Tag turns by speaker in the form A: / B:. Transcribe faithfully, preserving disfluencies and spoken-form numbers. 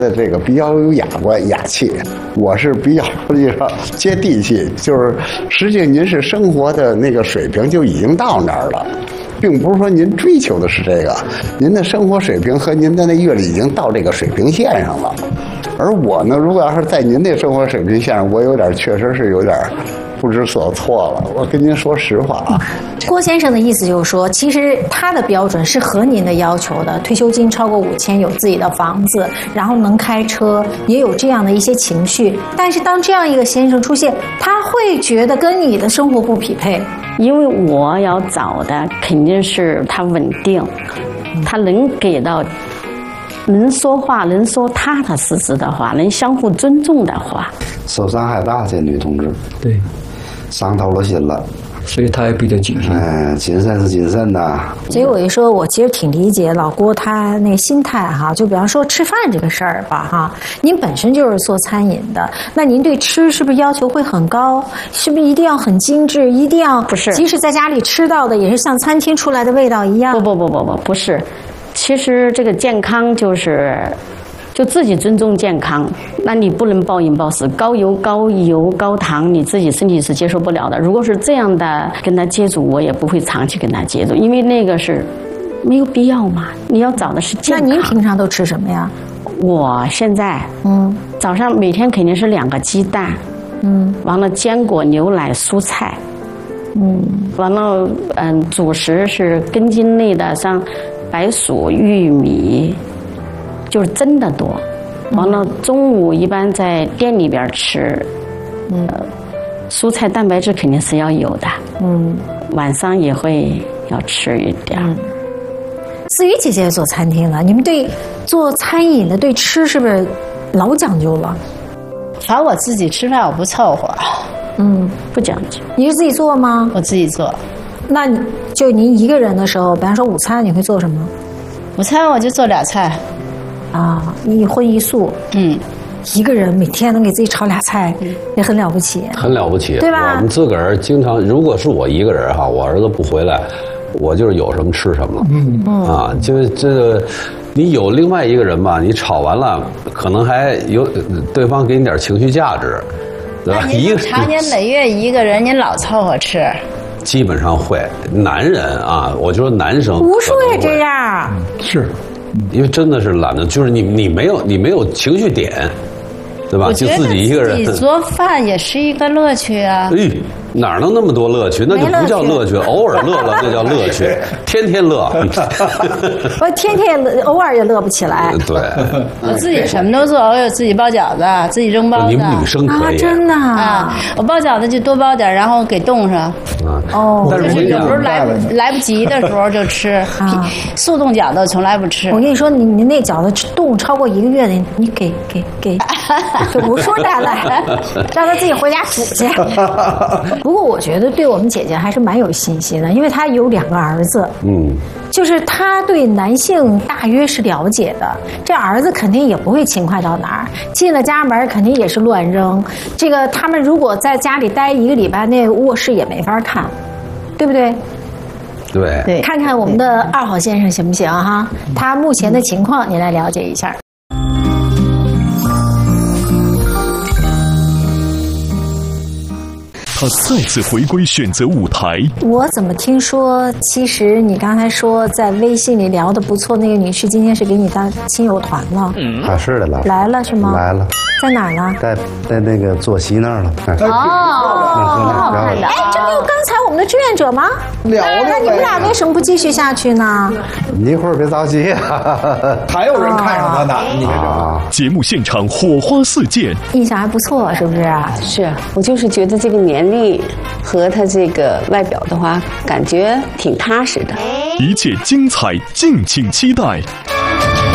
A: 的这个比较有雅观雅气，我是比较这个接地气，就是实际您是生活的那个水平就已经到那儿了，并不是说您追求的是这个，您的生活水平和您的那阅历已经到这个水平线上了。而我呢，如果要是在您那生活水平线上，我有点确实是有点不知所措了。我跟您说实话啊。
B: 郭先生的意思就是说，其实他的标准是合您的要求的，退休金超过五千，有自己的房子，然后能开车，也有这样的一些情绪。但是当这样一个先生出现，他会觉得跟你的生活不匹配，
C: 因为我要找的肯定是他稳定，他能给到。能说话，能说踏踏实实的话，能相互尊重的话。
D: 受伤害大，这女同志，
E: 对，
D: 伤透了心了，
E: 所以她也比较谨慎。
D: 嗯，谨慎是谨慎呐。
B: 所以我就说，我其实挺理解老郭他那个心态哈。就比方说吃饭这个事儿吧哈，您本身就是做餐饮的，那您对吃是不是要求会很高？是不是一定要很精致？一定要
C: 不是？
B: 即使在家里吃到的也是像餐厅出来的味道一样？
C: 不不不不不不是。其实这个健康就是，就自己尊重健康。那你不能暴饮暴食，高油、高油、高糖，你自己身体是接受不了的。如果是这样的跟他接触，我也不会长期跟他接触，因为那个是没有必要嘛。你要找的是健康。
B: 那您平常都吃什么呀？
C: 我现在嗯，早上每天肯定是两个鸡蛋，嗯，完了坚果、牛奶、蔬菜。嗯，完了，嗯，主食是根茎类的，像白薯、玉米，就是真的多。完了，中午一般在店里边吃，嗯，蔬菜蛋白质肯定是要有的。嗯，晚上也会要吃一点。嗯，
B: 思雨姐姐做餐厅了，你们对做餐饮的对吃是不是老讲究了？
F: 反正我自己吃饭我不凑合。
B: 嗯，
C: 不讲究。
B: 你是自己做吗？
F: 我自己做。
B: 那你就您一个人的时候，比方说午餐你会做什么？
F: 午餐我就做俩菜。
B: 啊，一荤一素。
F: 嗯，
B: 一个人每天能给自己炒俩菜，嗯、也很了不起。
G: 很了不起，
B: 对吧？
G: 我们自个儿经常，如果是我一个人哈，我儿子不回来，我就是有什么吃什么了。嗯嗯啊，就是这个。你有另外一个人吧，你炒完了，可能还有对方给你点情绪价值，对吧？
F: 一个长年累月一个人，您老凑合吃，
G: 基本上会。男人啊，我就说男生
B: 无数也这样，
E: 是，
G: 因为真的是懒得，就是你你没有你没有情绪点，对吧？就自己一个人。
F: 自己做饭也是一个乐趣啊。
G: 哎，哪能那么多乐趣？那就不叫乐趣，偶尔乐了那叫乐趣，天天乐。
B: 我天天乐，偶尔也乐不起来。
G: 对，
F: 我自己什么都做，我有自己包饺子，自己蒸包子。
G: 你们女生可以
B: 啊，真的
F: 啊！我包饺子就多包点，然后给冻上。
G: 啊
B: 哦，
G: 但是
F: 有时候来不来不及的时候就吃。速冻饺子从来不吃。
B: 我跟你说，你你那饺子冻超过一个月的，你给给给，就不说他了，让他自己回家煮去。不过我觉得对我们姐姐还是蛮有信心的，因为她有两个儿子，嗯，就是她对男性大约是了解的。这儿子肯定也不会勤快到哪儿，进了家门肯定也是乱扔。这个他们如果在家里待一个礼拜，那卧室也没法看，对不对？
G: 对
B: 对，看看我们的二号先生行不行哈？他目前的情况你来了解一下。
H: 他再次回归选择舞台。
B: 我怎么听说，其实你刚才说在微信里聊得不错，那个女士今天是给你当亲友团了？
D: 嗯，啊，是的了，
B: 来了是吗？
D: 来了，
B: 在哪儿呢？
D: 在在那个坐席那儿了。
B: 哦，挺好看的。哎，这不就刚才我们的志愿者吗？
A: 聊着呗。
B: 那你们俩为什么不继续下去呢？
D: 你一会儿别着急啊，
A: 还有人看上他呢。你这
H: 啊，节目现场火花四溅，
B: 印象还不错，是不是啊？
C: 是我就是觉得这个年龄和他这个外表的话，感觉挺踏实的。
H: 一切精彩，敬请期待。